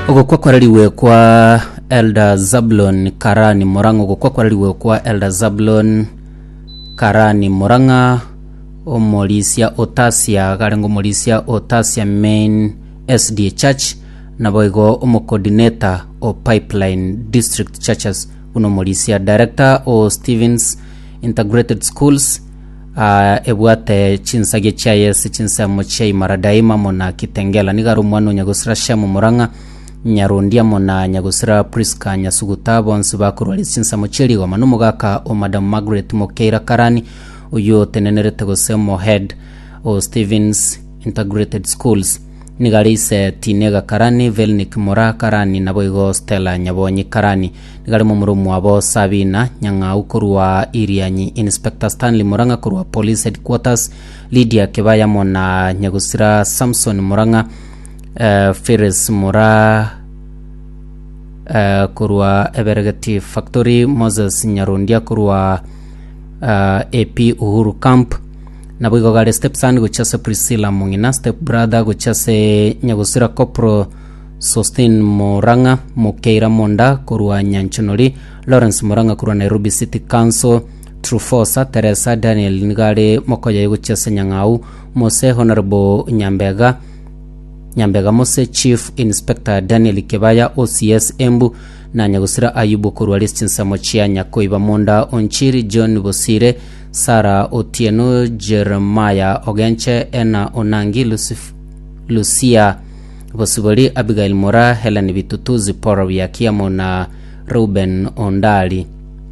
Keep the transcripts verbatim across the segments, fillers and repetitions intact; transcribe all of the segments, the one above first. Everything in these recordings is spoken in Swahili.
Ogo kwa kwaraliwe kwa Elder Zablon Karani Moranga. Ogo kwa kwaraliwe kwa Elder Zablon Karani Moranga omolisia Otasia garengo molisia Otasia Main S D A Church na boigo omo coordinator o Pipeline District Churches uno molisia director o Stevens Integrated Schools uh, ebwate chinsage chayes chinsa mochei maradaima mona Kitengela nigaru mwano nyagusira shamu Moranga nyarundia mona nyagusira Priska Nyasuguta bonse bakurwali chinsa mocheli wa manumu gaka o Madam Margaret Mokeira Karani uyo tenenerete gosemo head o Stevens Integrated Schools nigalise Tinega Karani Velnik Mora Karani na boigo Stella Nyabonyi Karani nigali mumurumu abo Sabina nyanga ukurwa Irianyi Inspector Stanley Moranga kurwa Police Headquarters Lydia Kebaya mona nyagusira Samson Moranga uh, Ferris Mora uh, kurwa Evergeti Factory Moses Nyarundia kurwa uh, A P Uhuru Camp na boigo gale stepson guchase Priscilla Mungina step brother guchase nyagusira Kopro Sustain Moranga Mokeira Monda kurwa Nyanchonori Lawrence Moranga kurwa Nairobi City Council Trufosa Teresa Daniel ngale mokoya guchase Nyangau Mose Honorable Nyambega Nyambega Mose Chief Inspector Daniel Kebaya O C S Embu na nyagusira Ayubu kurwa Listinsa Mochia Nyakoiba Monda Onchiri John Bosire Sara Otieno Jeremiah Ogenche Ena Onangi Lucif, Lucia Bosiboli Abigail Mora Helen Bitutu Zipora Wiakiamo na Ruben Ondali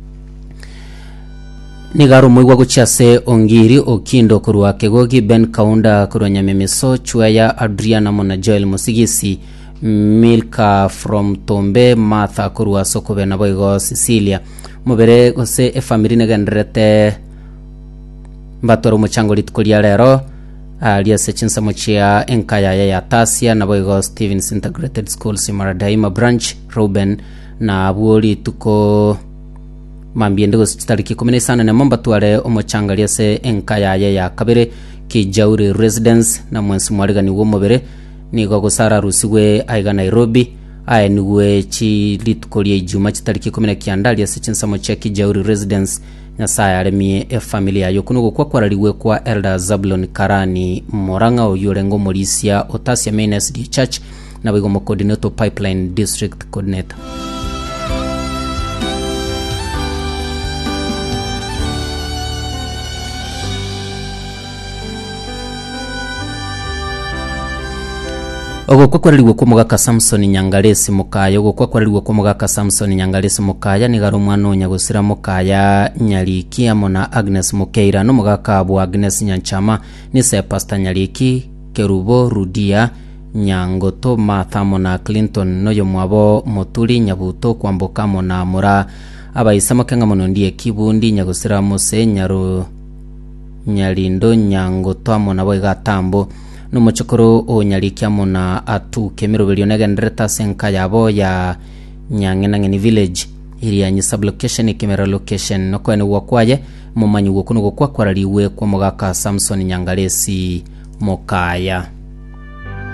nigaru mwigwa guchase Ongiri Okindo kurwa Kegogi Ben Kaunda kurwa Nyamemeso Chuaya Adriana Mona Joel Musigisi Milka from Tombe Martha kurwa Sokobe na boigo Cecilia mubere gose e family negendrete mbatoro muchango litkulia lero alia sechinsa mochia enkaya ya Tasia na boigo Stevens Integrated Schools Maradaima branch Ruben na abuoli tuko mambiende go tariki kumi na tano na mamba tuare omuchanga liase enkaya ya Kabere Kijauri residence na mwensi mwariga ni wo mubere ni go gusara rusiwe aiga Nairobi aya niwe chi litkulia Ijumaa tariki kumi na kenda liase chinsa mochia Kijauri residence Nyasaya aremie e familia yokunugo kwa kwaraliwe kwa Elder Zablon Karani Moranga oyorengo molisia Otasia Main S D A Church na wigo mo coordinator Pipeline District Coordinator. Ogo kwa kwaraliwe kwa mugaka Samson Nyangalesi Mukaya ogo kwa kwaraliwe kwa mugaka Samson Nyangalesi Mukaya ni garu mwana nyagusira Mukaya Nyaliki amona Agnes Mukeira no mugaka abu Agnes Nyanchama ni se Pastor Nyaliki Kerubo Rudia Nyangoto Mathamo na Clinton no yo mwabo Motuli Nyabuto kwamboka mona mura abayisama kenga mono ndiye Kibundi nyagusira Mose Nyaru Nyalindo Nyangoto amona boiga Tambo no mochokoro o Nyalikia mona atu kemiro belionega ndreta senka yabo ya Nyangena ngeni village iri anyi sub location ikemera location no kwene wakwaye mumanyi wokuno kwa kwaraliwe kwa mugaka Samson Nyangalesi Mokaya.